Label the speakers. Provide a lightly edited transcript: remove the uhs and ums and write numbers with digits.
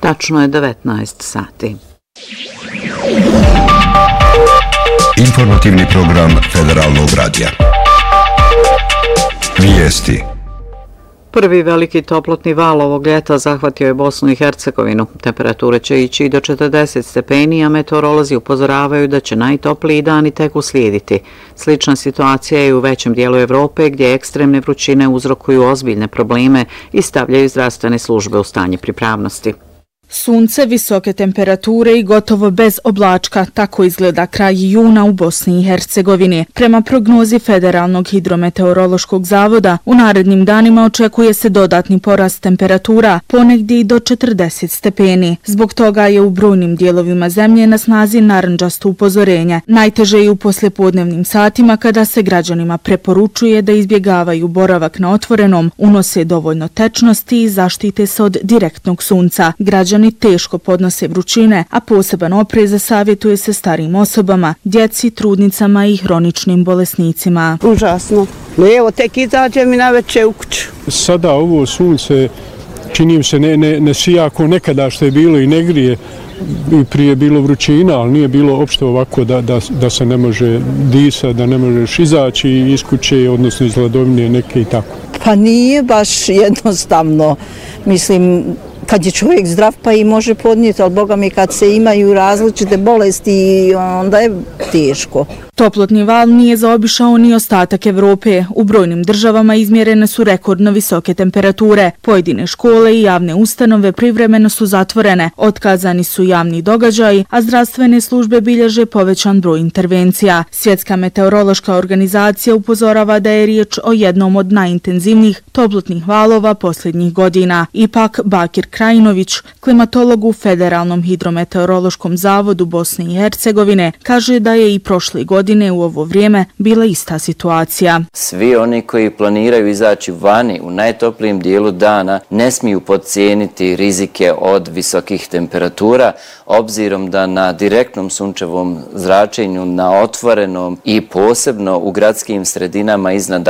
Speaker 1: Tačno je 19 sati.
Speaker 2: Informativni program Federalnog radija. Vijesti.
Speaker 1: Prvi veliki toplotni val ovog ljeta zahvatio je Bosnu i Hercegovinu. Temperature će ići do 40 stepeni, a meteorolozi upozoravaju da će najtopliji dani tek uslijediti. Slična situacija je u većem dijelu Evrope gdje ekstremne vrućine uzrokuju ozbiljne probleme i stavljaju zdravstvene službe u stanje pripravnosti.
Speaker 3: Sunce, visoke temperature i gotovo bez oblačka, tako izgleda kraj juna u Bosni i Hercegovini. Prema prognozi Federalnog hidrometeorološkog zavoda, u narednim danima očekuje se dodatni porast temperatura, ponegdje i do 40 stepeni. Zbog toga je u brojnim dijelovima zemlje na snazi narandžasto upozorenje. Najteže je u poslijepodnevnim satima kada se građanima preporučuje da izbjegavaju boravak na otvorenom, unose dovoljno tečnosti i zaštite se od direktnog sunca. Građani teško podnose vrućine, a poseban oprez savjetuje se starijim osobama, djeci, trudnicama i hroničnim bolesnicima.
Speaker 4: Užasno. Evo, tek izađem i navečer u kuću.
Speaker 5: Sada ovo sunce čini se ne sija kao nekada što je bilo i ne grije. I prije bilo vrućina, ali nije bilo uopšte ovako da se ne može disati, da ne možeš izaći iz kuće, odnosno iz hladovine neke i tako.
Speaker 4: Pa nije baš jednostavno. Mislim, kad je čovjek zdrav pa i može podnijeti, ali Boga mi kad se imaju različite bolesti, onda je teško.
Speaker 3: Toplotni val nije zaobišao ni ostatak Evrope. U brojnim državama izmjerene su rekordno visoke temperature. Pojedine škole i javne ustanove privremeno su zatvorene, otkazani su javni događaji, a zdravstvene službe bilježe povećan broj intervencija. Svjetska meteorološka organizacija upozorava da je riječ o jednom od najintenzivnijih toplotnih valova posljednjih godina. Ipak Bakir Krajinović, klimatolog u Federalnom hidrometeorološkom zavodu Bosne i Hercegovine, kaže da je i prošle godine u ovo vrijeme bila ista situacija.
Speaker 6: Svi oni koji planiraju izaći vani u najtoplijim dijelu dana ne smiju podcijeniti rizike od visokih temperatura, obzirom da na direktnom sunčevom zračenju, na otvorenom i posebno u gradskim sredinama iznad